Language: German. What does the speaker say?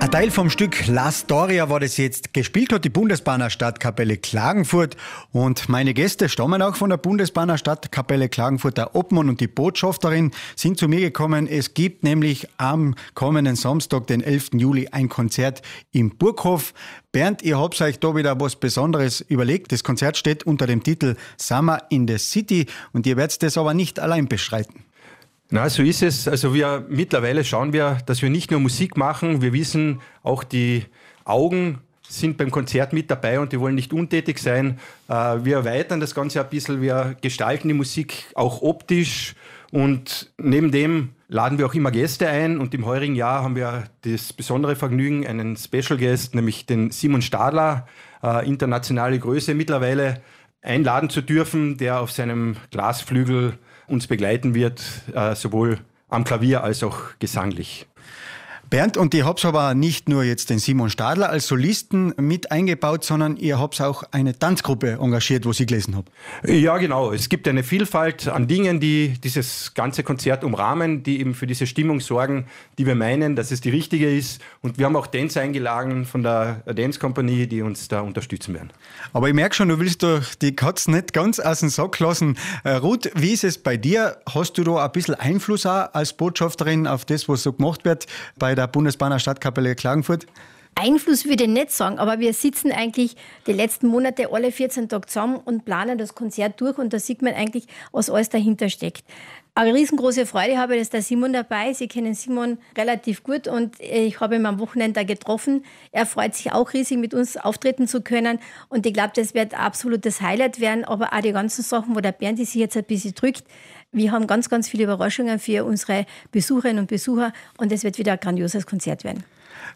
Ein Teil vom Stück La Storia war das jetzt. Gespielt hat die Bundesbahner Stadtkapelle Klagenfurt und meine Gäste stammen auch von der Bundesbahner Stadtkapelle Klagenfurt. Der Obmann und die Botschafterin sind zu mir gekommen. Es gibt nämlich am kommenden Samstag, den 11. Juli, ein Konzert im Burghof. Bernd, ihr habt euch da wieder was Besonderes überlegt. Das Konzert steht unter dem Titel Summer in the City und ihr werdet das aber nicht allein bestreiten. Na, so ist es. Also mittlerweile schauen wir, dass wir nicht nur Musik machen, wir wissen, auch die Augen sind beim Konzert mit dabei und die wollen nicht untätig sein. Wir erweitern das Ganze ein bisschen, wir gestalten die Musik auch optisch und neben dem laden wir auch immer Gäste ein und im heurigen Jahr haben wir das besondere Vergnügen, einen Special Guest, nämlich den Simon Stadler, internationale Größe mittlerweile, einladen zu dürfen, der auf seinem Glasflügel uns begleiten wird, sowohl am Klavier als auch gesanglich. Bernd, und ihr habt aber nicht nur jetzt den Simon Stadler als Solisten mit eingebaut, sondern ihr habt auch eine Tanzgruppe engagiert, wo ich gelesen habe. Ja, genau. Es gibt eine Vielfalt an Dingen, die dieses ganze Konzert umrahmen, die eben für diese Stimmung sorgen, die wir meinen, dass es die richtige ist. Und wir haben auch Tänzer eingeladen von der Dance Company, die uns da unterstützen werden. Aber ich merke schon, du willst doch die Katze nicht ganz aus dem Sack lassen. Ruth, wie ist es bei dir? Hast du da ein bisschen Einfluss auch als Botschafterin auf das, was so gemacht wird bei der Bundesbahner Stadtkapelle Klagenfurt? Einfluss würde ich nicht sagen, aber wir sitzen eigentlich die letzten Monate alle 14 Tage zusammen und planen das Konzert durch und da sieht man eigentlich, was alles dahinter steckt. Eine riesengroße Freude habe ich, dass der Simon dabei ist. Sie kennen Simon relativ gut und ich habe ihn am Wochenende getroffen. Er freut sich auch riesig, mit uns auftreten zu können und ich glaube, das wird ein absolutes Highlight werden, aber auch die ganzen Sachen, wo der Bernd sich jetzt ein bisschen drückt. Wir haben ganz, ganz viele Überraschungen für unsere Besucherinnen und Besucher und es wird wieder ein grandioses Konzert werden.